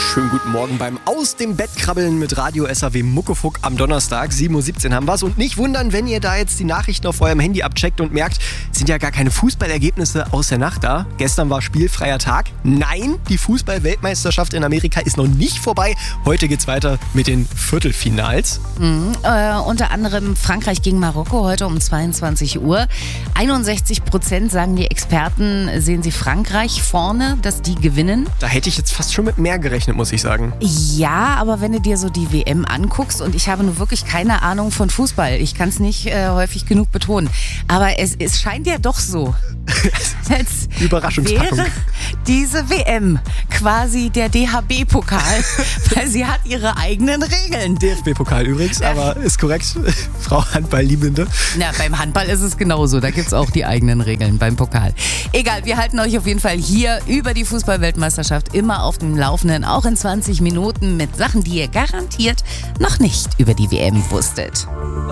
Schönen guten Morgen beim Aus dem Bett krabbeln mit Radio SAW Muckefuck am Donnerstag. 7.17 Uhr haben wir's. Und nicht wundern, wenn ihr da jetzt die Nachrichten auf eurem Handy abcheckt und merkt, es sind ja gar keine Fußballergebnisse aus der Nacht da. Gestern war spielfreier Tag. Nein, die Fußball-Weltmeisterschaft in Amerika ist noch nicht vorbei. Heute geht's weiter mit den Viertelfinals. Unter anderem Frankreich gegen Marokko heute um 22 Uhr. 61% sagen die Experten, sehen sie Frankreich vorne, dass die gewinnen. Da hätte ich jetzt fast schon mit mehr gerechnet, muss ich sagen. Ja, aber wenn du dir so die WM anguckst, und ich habe nun wirklich keine Ahnung von Fußball, ich kann es nicht häufig genug betonen, aber es scheint ja doch so, als Überraschungspackung. wäre diese WM quasi der DHB-Pokal, weil sie hat ihre eigenen Regeln. DFB-Pokal übrigens, aber ist korrekt, Frau Handball-Liebende. Na, beim Handball ist es genauso, da gibt es auch die eigenen Regeln beim Pokal. Egal, wir halten euch auf jeden Fall hier über die Fußball-Weltmeisterschaft immer auf dem Laufenden, auch in 20 Minuten mit Sachen, die ihr garantiert noch nicht über die WM wusstet.